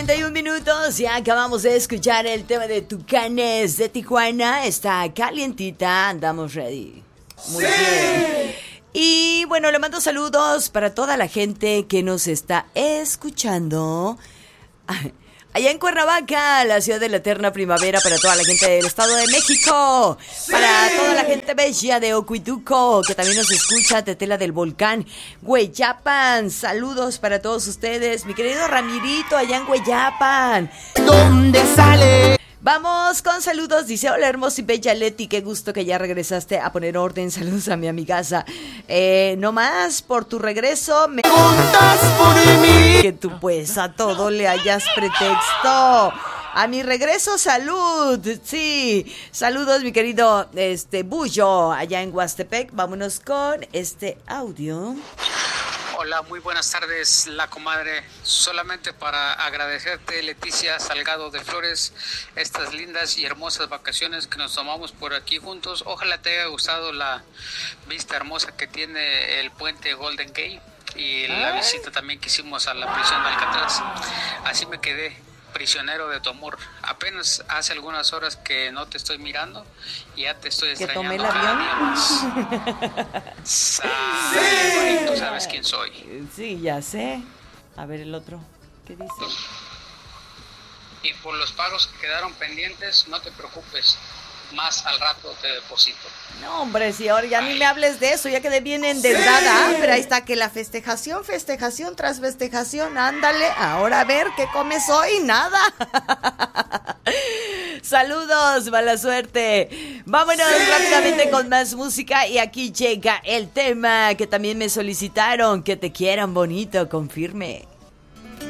9:41. Ya acabamos de escuchar el tema de Tucanes de Tijuana. Está calientita, andamos ready. Muy bien. Y bueno, le mando saludos para toda la gente que nos está escuchando allá en Cuernavaca, la ciudad de la eterna primavera, para toda la gente del Estado de México, para toda la gente bella de Ocuituco, que también nos escucha, Tetela del Volcán, Hueyapan, saludos para todos ustedes, mi querido Ramirito, allá en Hueyapan. ¿Dónde sale? Vamos con saludos, dice: hola hermosa y bella Leti, qué gusto que ya regresaste a poner orden, saludos a mi amigaza. No más, por tu regreso me preguntas por mí, que tú pues a todo le hayas pretexto. A mi regreso, salud, sí, saludos mi querido Bullo, allá en Huastepec. Vámonos con este audio. Hola, muy buenas tardes, la comadre. Solamente para agradecerte, Leticia Salgado de Flores, estas lindas y hermosas vacaciones que nos tomamos por aquí juntos. Ojalá te haya gustado la vista hermosa que tiene el puente Golden Gate y la visita también que hicimos a la prisión de Alcatraz. Así me quedé prisionero de tu amor. Apenas hace algunas horas que no te estoy mirando y ya te estoy extrañando. ¿Que tomé el avión? Sí. Tú sabes quién soy. Sí, ya sé. A ver el otro. ¿Qué dice? Y por los pagos que quedaron pendientes, no te preocupes. Más al rato te deposito. No, hombre, si ahora ya ni me hables de eso, ya quedé bien endeudada. Pero ahí está, que la festejación tras festejación, ándale. Ahora a ver, ¿qué comes hoy? Nada. Saludos, mala suerte. Vámonos rápidamente con más música. Y aquí llega el tema que también me solicitaron: que te quieran bonito, confirme.